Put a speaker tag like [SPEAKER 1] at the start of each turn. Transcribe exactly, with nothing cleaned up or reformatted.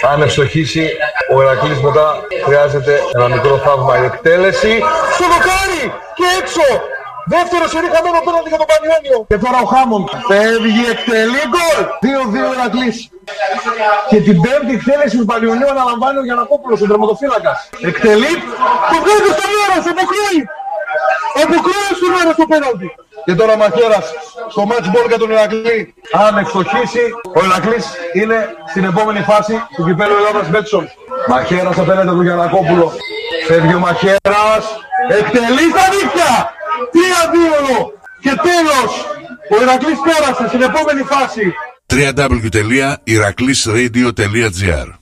[SPEAKER 1] Αν ευστοχίσει ο Ηρακλής μετά χρειάζεται ένα μικρό θαύμα. Η εκτέλεση στο δοκάρι και έξω. Δεύτερο σερί χαμένο πέναντι για τον Πανιόνιο. Και τώρα ο Χάμοντ φεύγει, εκτελεί γκολ. δύο δύο Ηρακλής. Και την πέμπτη εκτέλεση του Πανιονίου αναλαμβάνει ο Γιαννακόπουλος, ο τερματοφύλακας. Εκτελεί, το βγάζει στον Άρας, αποκρούει. Αποκρούει στον Άρας το πέναντι. Και τώρα Μαχαίρας στο match ball για τον Ηρακλή. Αν ευστοχίσει, ο Ηρακλής είναι στην επόμενη φάση του κυπέλλου Ελλάδας Μπέτσον. Μαχαίρας απέναντι του Γιαννακόπουλο. Φεύγει ο Μαχαίρας. Εκτελεί στα δίχτυα. τρία δύο. Και τέλος, ο Ηρακλής πέρασε στην επόμενη φάση.
[SPEAKER 2] double-u double-u double-u τελεία ηρακλής radio τελεία τζι άρ